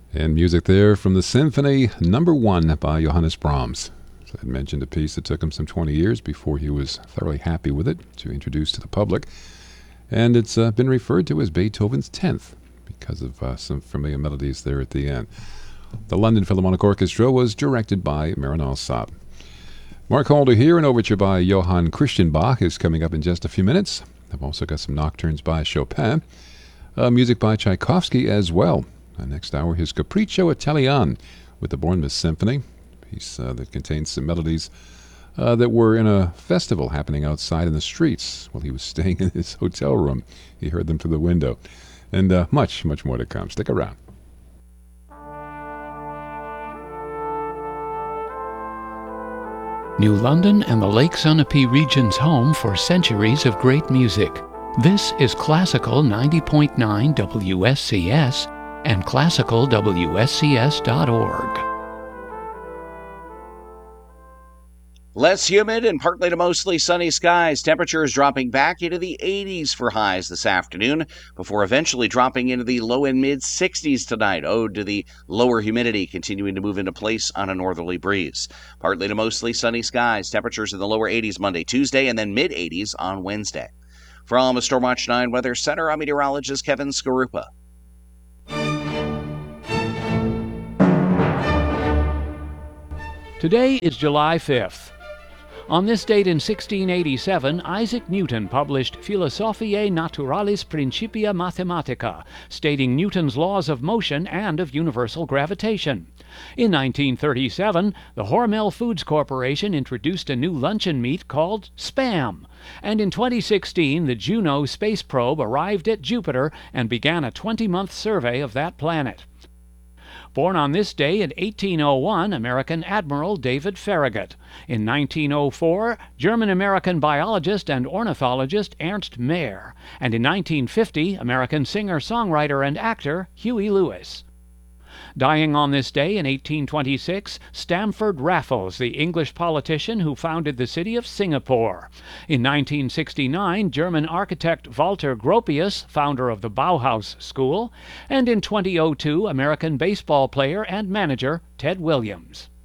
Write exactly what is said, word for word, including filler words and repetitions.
And music there from the Symphony Number One by Johannes Brahms. As I mentioned, a piece that took him some twenty years before he was thoroughly happy with it to introduce to the public. And it's uh, been referred to as Beethoven's tenth because of uh, some familiar melodies there at the end. The London Philharmonic Orchestra was directed by Marin Alsop. Mark Holder here. An overture by Johann Christian Bach is coming up in just a few minutes. I've also got some nocturnes by Chopin, uh, music by Tchaikovsky as well. Uh, next hour, his Capriccio Italian with the Bournemouth Symphony, a piece uh, that contains some melodies uh, that were in a festival happening outside in the streets while he was staying in his hotel room. He heard them through the window. And uh, much, much more to come. Stick around. New London and the Lake Sunapee region's home for centuries of great music. This is Classical ninety point nine W S C S and classical W S C S dot org. Less humid and partly to mostly sunny skies. Temperatures dropping back into the eighties for highs this afternoon before eventually dropping into the low and mid sixties tonight, owed to the lower humidity continuing to move into place on a northerly breeze. Partly to mostly sunny skies. Temperatures in the lower eighties Monday, Tuesday, and then mid eighties on Wednesday. From a Stormwatch nine Weather Center, I'm meteorologist Kevin Skarupa. Today is July fifth. On this date in sixteen eighty-seven, Isaac Newton published Philosophiae Naturalis Principia Mathematica, stating Newton's laws of motion and of universal gravitation. In nineteen thirty-seven, the Hormel Foods Corporation introduced a new luncheon meat called Spam. And in twenty sixteen, the Juno space probe arrived at Jupiter and began a twenty-month survey of that planet. Born on this day in eighteen oh one, American Admiral David Farragut. In nineteen oh four, German-American biologist and ornithologist Ernst Mayr. And in nineteen fifty, American singer-songwriter and actor Huey Lewis. Dying on this day in eighteen twenty-six, Stamford Raffles, the English politician who founded the city of Singapore. In nineteen sixty-nine, German architect Walter Gropius, founder of the Bauhaus School. And in twenty oh two, American baseball player and manager Ted Williams.